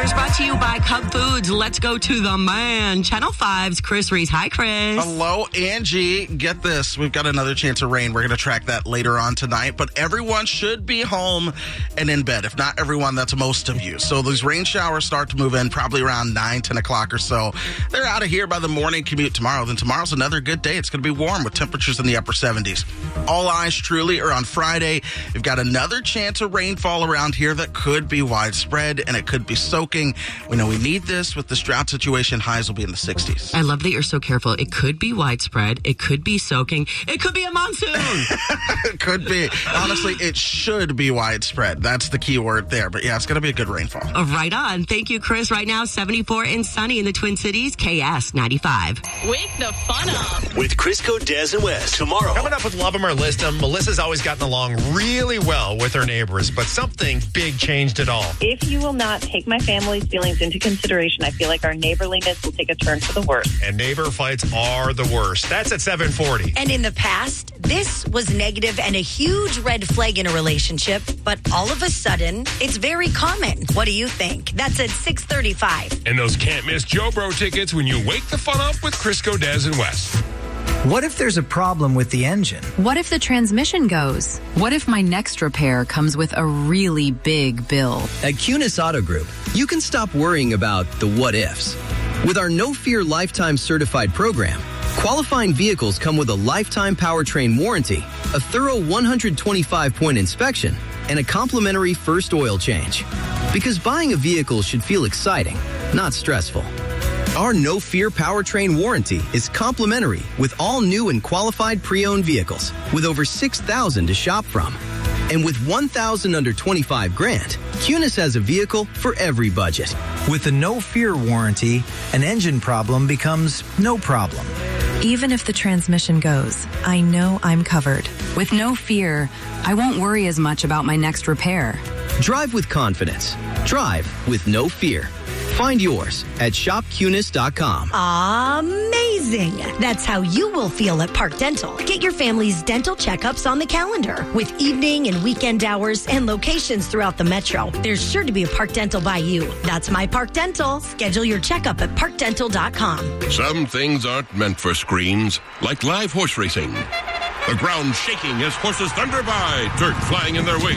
Showers brought to you by Cub Foods. Let's go to the man. Channel 5's Chris Reese. Hi, Chris. Hello, Angie. Get this. We've got another chance of rain. We're going to track that later on tonight, but everyone should be home and in bed. If not everyone, that's most of you. So these rain showers start to move in probably around 9, 10 o'clock or so. They're out of here by the morning commute tomorrow. Then tomorrow's another good day. It's going to be warm with temperatures in the upper 70s. All eyes truly are on Friday. You've got another chance of rainfall around here that could be widespread, and it could be soaking. We know we need this with this drought situation. Highs will be in the 60s. I love that you're so careful. It could be widespread. It could be soaking. It could be a monsoon. It could be. Honestly, it should be widespread. That's the key word there. But yeah, it's going to be a good rainfall. Right on. Thank you, Chris. Right now, 74 and sunny in the Twin Cities. KS 95. Wake the fun up with Crisco, Des, and West tomorrow. Coming up with Love 'em or List 'em, Melissa's always gotten along really well with her neighbors, but something big changed it all. If you will not take my family's feelings into consideration, I feel like our neighborliness will take a turn for the worse. And neighbor fights are the worst. That's at 7:40. And in the past, this was negative and a huge red flag in a relationship, but all of a sudden, it's very common. What do you think? That's at 6:35. And those can't miss Joe Bro tickets when you wake the fun up with Crisco, Des, and West. What if there's a problem with the engine? What if the transmission goes? What if my next repair comes with a really big bill? At Cunis Auto Group, you can stop worrying about the what ifs. With our No Fear Lifetime Certified program, qualifying vehicles come with a lifetime powertrain warranty, a thorough 125-point inspection, and a complimentary first oil change. Because buying a vehicle should feel exciting, not stressful. Our No Fear powertrain warranty is complimentary with all new and qualified pre-owned vehicles, with over 6,000 to shop from. And with 1,000 under 25 grand, Cunis has a vehicle for every budget. With the No Fear warranty, an engine problem becomes no problem. Even if the transmission goes, I know I'm covered. With No Fear, I won't worry as much about my next repair. Drive with confidence. Drive with No Fear. Find yours at shopcunis.com. Amazing! That's how you will feel at Park Dental. Get your family's dental checkups on the calendar with evening and weekend hours and locations throughout the metro. There's sure to be a Park Dental by you. That's my Park Dental. Schedule your checkup at parkdental.com. Some things aren't meant for screens, like live horse racing. The ground shaking as horses thunder by, dirt flying in their wake.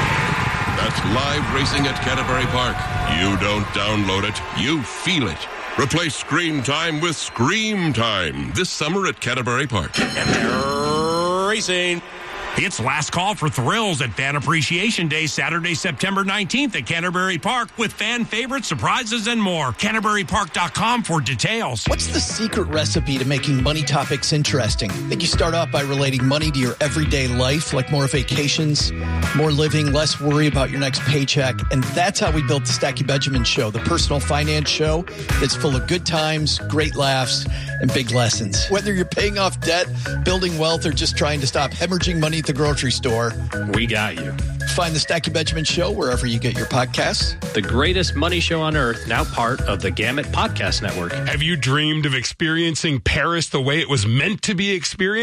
That's live racing at Canterbury Park. You don't download it, you feel it. Replace screen time with Scream Time this summer at Canterbury Park. And they're racing. It's last call for thrills at Fan Appreciation Day, Saturday, September 19th at Canterbury Park with fan favorites, surprises, and more. CanterburyPark.com for details. What's the secret recipe to making money topics interesting? I think you start off by relating money to your everyday life, like more vacations, more living, less worry about your next paycheck. And that's how we built the Stacky Benjamin Show, the personal finance show that's full of good times, great laughs, and big lessons. Whether you're paying off debt, building wealth, or just trying to stop hemorrhaging money at the grocery store, we got you. Find the Stacky Benjamin Show wherever you get your podcasts. The greatest money show on earth, now part of the Gamut Podcast Network. Have you dreamed of experiencing Paris the way it was meant to be experienced?